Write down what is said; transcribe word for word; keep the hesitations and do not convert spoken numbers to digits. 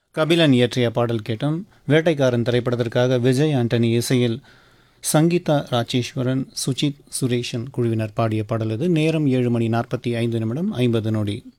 கபிலன் இயற்றிய பாடல் கேட்டோம். வேட்டைக்காரன் திரைப்படத்திற்காக விஜய் ஆண்டனி இசையில் சங்கீதா ராஜேஸ்வரன், சுஜித் சுரேஷன் குழுவினர் பாடிய பாடல் இது. நேரம் ஏழு மணி நாற்பத்தி ஐந்து நிமிடம் ஐம்பது நொடி.